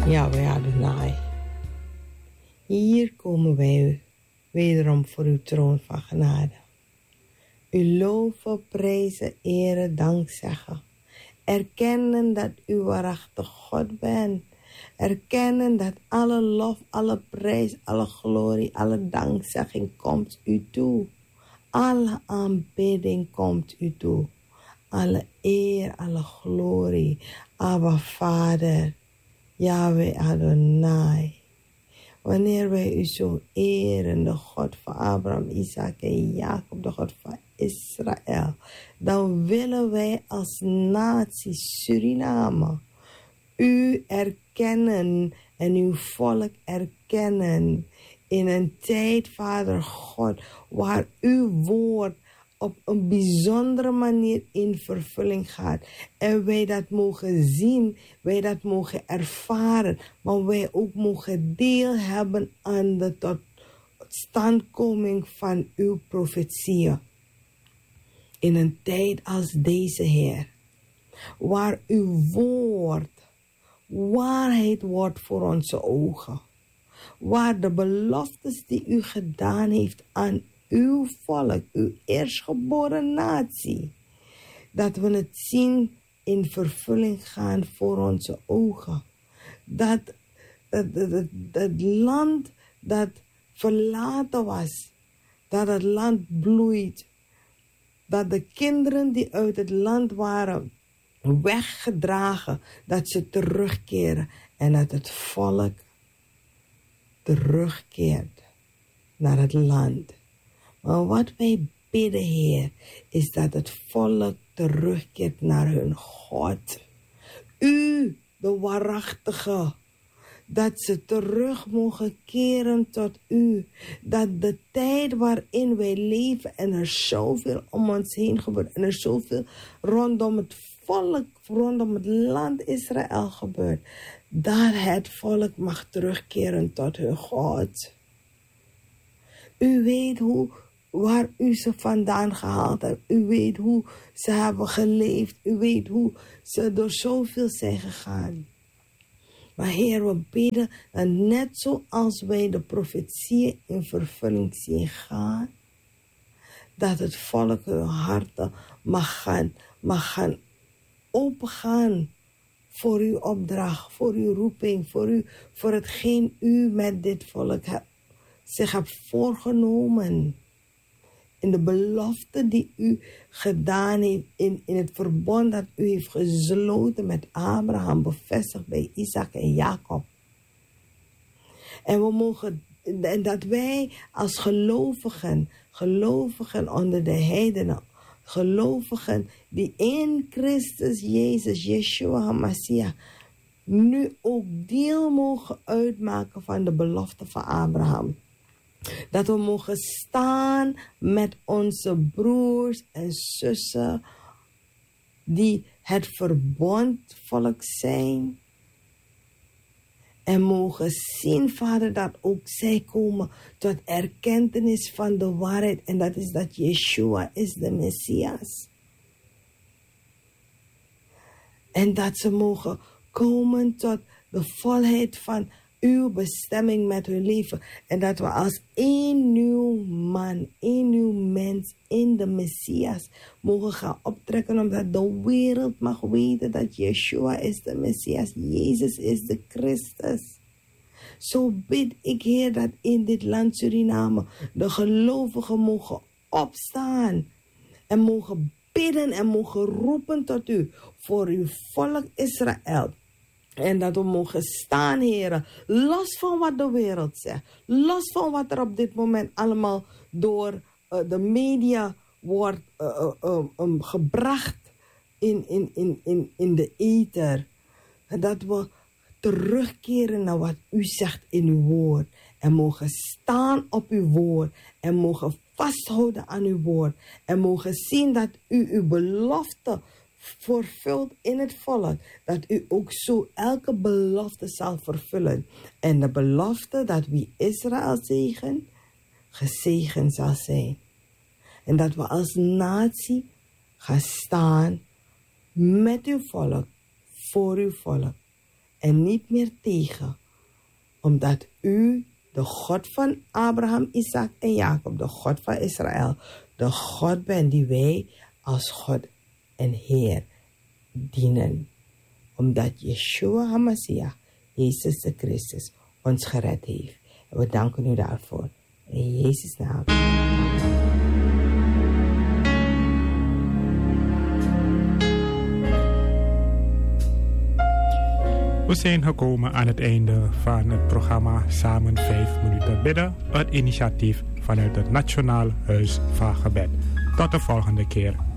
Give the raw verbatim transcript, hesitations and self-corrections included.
Yahweh Adonai. Hier komen wij wederom voor uw troon van genade. U loven, prijzen, eren, dankzeggen. Erkennen dat u waarachtig God bent. Erkennen dat alle lof, alle prijs, alle glorie, alle dankzegging komt u toe. Alle aanbidding komt u toe. Alle eer, alle glorie. Abba Vader, Yahweh Adonai. Wanneer wij u zo eren, de God van Abraham, Isaac en Jacob, de God van Israël, dan willen wij als natie Suriname u erkennen en uw volk erkennen in een tijd, Vader God, waar uw woord op een bijzondere manier in vervulling gaat. En wij dat mogen zien, wij dat mogen ervaren, maar wij ook mogen deel hebben aan de totstandkoming van uw profetieën. In een tijd als deze, Heer, waar uw woord waarheid wordt voor onze ogen. Waar de beloftes die u gedaan heeft aan uw volk, uw eerstgeboren natie, dat we het zien in vervulling gaan voor onze ogen. Dat het, het, het, het land dat verlaten was, dat het land bloeit. Dat de kinderen die uit het land waren weggedragen, dat ze terugkeren en dat het volk terugkeert naar het land. Maar wat wij bidden, Heer, is dat het volk terugkeert naar hun God. U, de waarachtige, dat ze terug mogen keren tot u. Dat de tijd waarin wij leven en er zoveel om ons heen gebeurt en er zoveel rondom het volk, rondom het land Israël gebeurt, dat het volk mag terugkeren tot hun God. U weet hoe, waar u ze vandaan gehaald hebt. U weet hoe ze hebben geleefd. U weet hoe ze door zoveel zijn gegaan. Maar Heer, we bidden dat net zoals wij de profetieën in vervulling zien gaan, dat het volk hun harten mag gaan, mag gaan opengaan voor uw opdracht, voor uw roeping, voor, u, voor hetgeen u met dit volk hebt, zich hebt voorgenomen. In de belofte die u gedaan heeft, in, in het verbond dat u heeft gesloten met Abraham, bevestigd bij Isaac en Jacob. En we mogen, en dat wij als gelovigen, gelovigen onder de heidenen, gelovigen die in Christus Jezus, Yeshua HaMashiach, nu ook deel mogen uitmaken van de belofte van Abraham. Dat we mogen staan met onze broers en zussen die het verbondvolk zijn. En mogen zien, Vader, dat ook zij komen tot erkentenis van de waarheid. En dat is dat Yeshua is de Messias. En dat ze mogen komen tot de volheid van uw bestemming met hun leven. En dat we als één nieuw man, één nieuw mens in de Messias mogen gaan optrekken. Omdat de wereld mag weten dat Yeshua is de Messias. Jezus is de Christus. Zo bid ik, Heer, dat in dit land Suriname de gelovigen mogen opstaan. En mogen bidden en mogen roepen tot u voor uw volk Israël. En dat we mogen staan, heren, los van wat de wereld zegt. Los van wat er op dit moment allemaal door uh, de media wordt uh, uh, uh, um, gebracht in, in, in, in, in de ether. En dat we terugkeren naar wat u zegt in uw woord. En mogen staan op uw woord. En mogen vasthouden aan uw woord. En mogen zien dat u uw belofte vervult in het volk, dat u ook zo elke belofte zal vervullen. En de belofte dat wie Israël zegen, gezegend zal zijn. En dat we als natie gaan staan met uw volk, voor uw volk. en niet meer tegen, omdat u de God van Abraham, Isaac en Jacob, de God van Israël, de God bent die wij als God en Heer dienen. Omdat Yeshua HaMashiach, Jezus de Christus, ons gered heeft. En we danken u daarvoor. In Jezus' naam. We zijn gekomen aan het einde van het programma Samen vijf minuten bidden. Het initiatief vanuit het Nationaal Huis van Gebed. Tot de volgende keer.